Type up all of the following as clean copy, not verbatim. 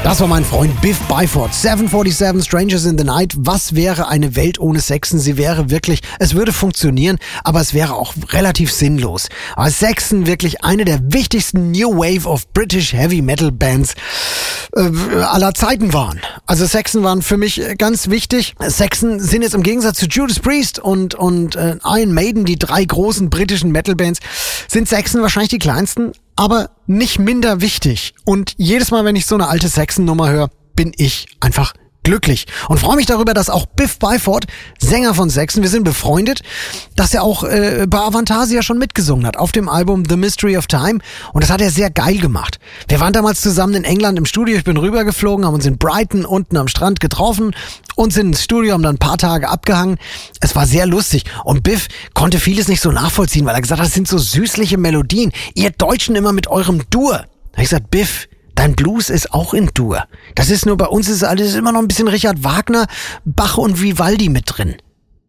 Das war mein Freund Biff Byford. 747 Strangers in the Night. Was wäre eine Welt ohne Saxon? Sie wäre wirklich, es würde funktionieren, aber es wäre auch relativ sinnlos. Aber Saxon wirklich eine der wichtigsten New Wave of British Heavy Metal Bands aller Zeiten waren. Also Saxon waren für mich ganz wichtig. Saxon sind jetzt im Gegensatz zu Judas Priest und Iron Maiden, die 3 großen britischen Metal Bands, sind Saxon wahrscheinlich die kleinsten, aber nicht minder wichtig. Und jedes Mal, wenn ich so eine alte Saxon-Nummer höre, bin ich einfach glücklich und freue mich darüber, dass auch Biff Byford, Sänger von Saxon, wir sind befreundet, dass er auch bei Avantasia schon mitgesungen hat auf dem Album The Mystery of Time, und das hat er sehr geil gemacht. Wir waren damals zusammen in England im Studio, ich bin rübergeflogen, haben uns in Brighton unten am Strand getroffen und sind ins Studio, haben dann ein paar Tage abgehangen. Es war sehr lustig und Biff konnte vieles nicht so nachvollziehen, weil er gesagt hat, das sind so süßliche Melodien, ihr Deutschen immer mit eurem Dur. Da hab ich gesagt, Biff, dein Blues ist auch in Dur. Das ist nur, bei uns ist alles immer noch ein bisschen Richard Wagner, Bach und Vivaldi mit drin.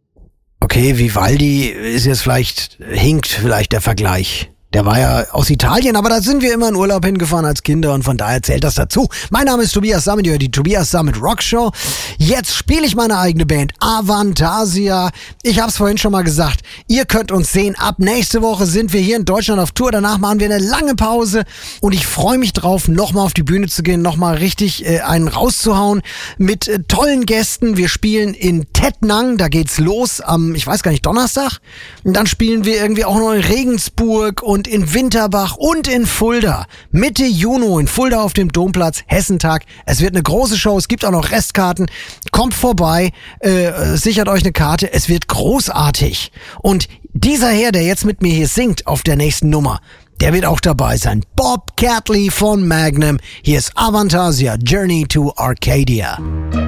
Okay, Vivaldi ist jetzt hinkt vielleicht der Vergleich. Der war ja aus Italien, aber da sind wir immer in Urlaub hingefahren als Kinder und von daher zählt das dazu. Mein Name ist Tobias Sammet, ihr hört die Tobias Sammet Rock Show. Jetzt spiele ich meine eigene Band, Avantasia. Ich hab's vorhin schon mal gesagt, ihr könnt uns sehen. Ab nächste Woche sind wir hier in Deutschland auf Tour. Danach machen wir eine lange Pause und ich freue mich drauf, nochmal auf die Bühne zu gehen, nochmal richtig einen rauszuhauen mit tollen Gästen. Wir spielen in Tettnang, da geht's los am, ich weiß gar nicht, Donnerstag. Und dann spielen wir irgendwie auch noch in Regensburg und in Winterbach und in Fulda. Mitte Juni in Fulda auf dem Domplatz, Hessentag. Es wird eine große Show, es gibt auch noch Restkarten. Kommt vorbei, sichert euch eine Karte, es wird großartig. Und dieser Herr, der jetzt mit mir hier singt auf der nächsten Nummer, der wird auch dabei sein. Bob Catley von Magnum. Hier ist Avantasia, Journey to Arcadia.